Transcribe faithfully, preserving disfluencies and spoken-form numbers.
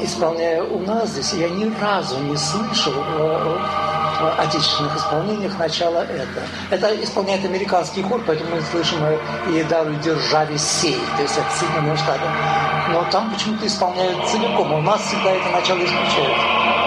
исполняя у нас здесь, я ни разу не слышал в отечественных исполнениях начала это. Это исполняет американский хор, поэтому мы слышим «И даруй державе сей», то есть от Соединенных Штатов. Но там почему-то исполняют целиком, а у нас всегда это начало исключают.